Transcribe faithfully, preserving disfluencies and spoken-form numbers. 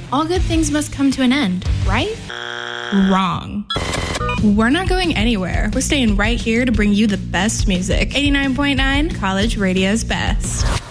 all good things must come to an end, right? Wrong. We're not going anywhere. We're staying right here to bring you the best music. eighty-nine point nine, College Radio's best.